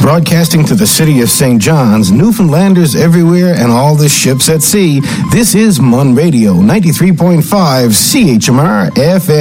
Broadcasting to the city of St. John's, Newfoundlanders everywhere, and all the ships at sea, this is Mun Radio, 93.5 CHMR FM.